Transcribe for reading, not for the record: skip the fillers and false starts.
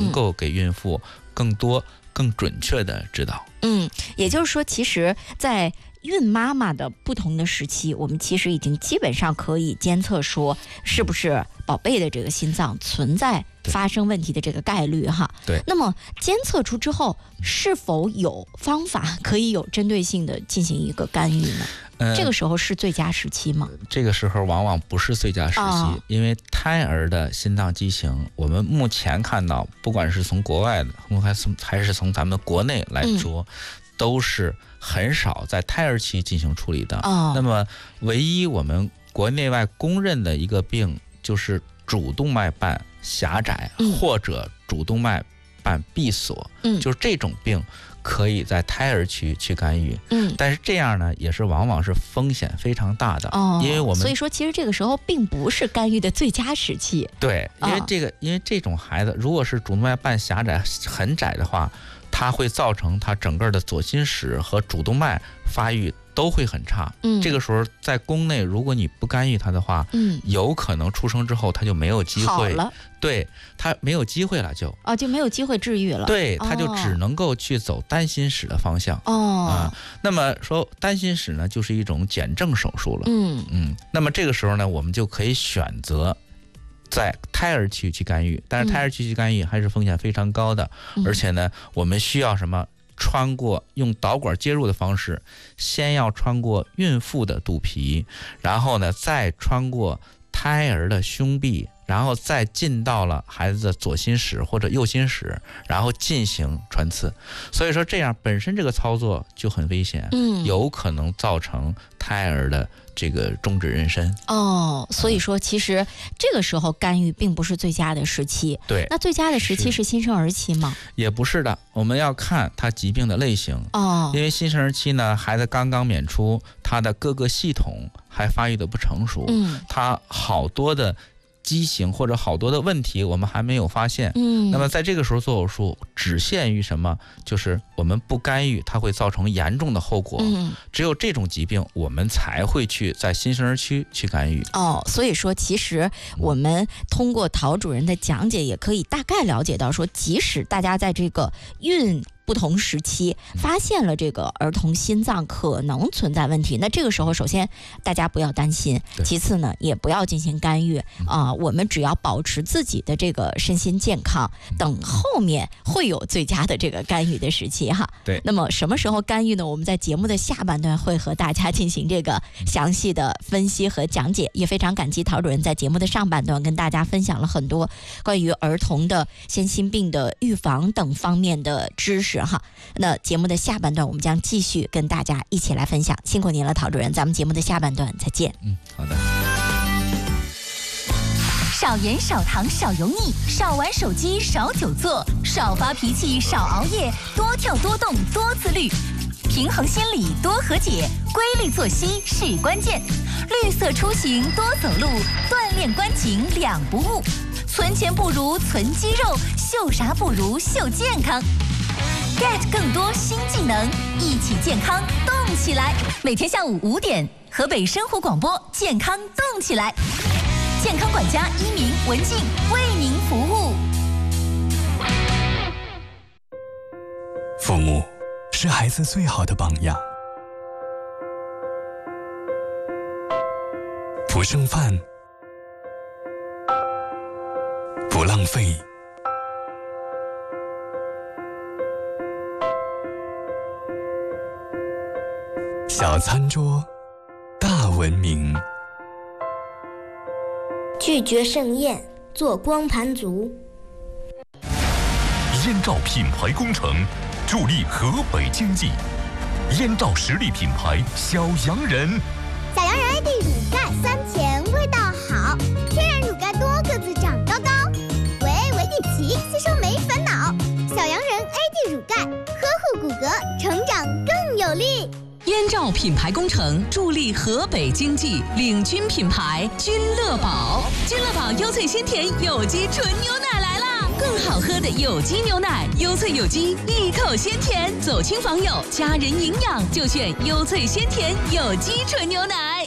能够给孕妇更多更准确的指导。 也就是说，其实在孕妈妈的不同的时期，我们其实已经基本上可以监测说是不是宝贝的这个心脏存在发生问题的这个概率哈。 对。 那么监测出之后，是否有方法可以有针对性的进行一个干预呢？这个时候是最佳时期吗？ 这个时候往往不是最佳时期，因为胎儿的心脏畸形，我们目前看到，不管是从国外的，还是从咱们国内来说，都是很少在胎儿期进行处理的。那么唯一我们国内外公认的一个病，就是主动脉瓣狭窄，或者主动脉瓣闭锁，就是这种病可以在胎儿区去干预。但是这样呢，也是往往是风险非常大的。因为我们所以说其实这个时候并不是干预的最佳时期。 对，因为这种孩子如果是主动脉瓣狭窄很窄的话，它会造成他整个的左心室和主动脉发育都会很差。这个时候在宫内，如果你不干预他的话，有可能出生之后他就没有机会好了， 对，他没有机会了就没有机会治愈了。 对，他就只能够去走单心室的方向。那么说单心室呢，就是一种减震手术了。那么这个时候呢，我们就可以选择在胎儿区去干预，但是胎儿区去干预还是风险非常高的。而且呢，我们需要什么？穿过用导管接入的方式，先要穿过孕妇的肚皮，然后呢再穿过胎儿的胸壁，然后再进到了孩子的左心室或者右心室，然后进行穿刺。所以说这样本身这个操作就很危险，有可能造成胎儿的这个终止妊娠。 所以说其实这个时候干预并不是最佳的时期。 对， 那最佳的时期是新生儿期吗？ 也不是的，我们要看他疾病的类型。因为新生儿期呢，孩子刚刚娩出，他的各个系统还发育的不成熟，他好多的畸形或者好多的问题我们还没有发现。那么在这个时候做手术只限于什么？就是我们不干预，它会造成严重的后果。只有这种疾病我们才会去在新生儿区去干预。 所以说其实我们通过陶主任的讲解，也可以大概了解到说，即使大家在这个孕不同时期发现了这个儿童心脏可能存在问题，那这个时候首先大家不要担心，其次呢也不要进行干预我们只要保持自己的这个身心健康，等后面会有最佳的这个干预的时期哈。 对， 那么什么时候干预呢？我们在节目的下半段会和大家进行这个详细的分析和讲解。也非常感激陶主任在节目的上半段跟大家分享了很多关于儿童的先心病的预防等方面的知识哈。那节目的下半段我们将继续跟大家一起来分享，辛苦您了陶主任，咱们节目的下半段再见。 好的。 少盐少糖少油腻，少玩手机少久坐，少发脾气少熬夜，多跳多动多自律，平衡心理多和解，规律作息是关键，绿色出行多走路，锻炼关颈两不误，存钱不如存肌肉，秀啥不如秀健康。get 更多新技能，一起健康动起来。每天下午5点，河北生活广播健康动起来，健康管家一鸣、文静为您服务。 父母是孩子最好的榜样，不剩饭，不浪费，小餐桌，大文明。 拒绝盛宴，做光盘族。 燕赵品牌工程助力河北经济，燕赵实力品牌小洋人。 小洋人 AD 乳钙酸甜味道好，天然乳钙多个子长高高，维底奇吸收没烦恼。小洋人 AD 乳钙呵护骨骼，成长更有力。 燕赵品牌工程助力河北经济，领军品牌君乐宝。君乐宝优萃鲜甜有机纯牛奶来啦！更好喝的有机牛奶，优萃有机，一口鲜甜。走亲访友，家人营养就选优萃鲜甜有机纯牛奶。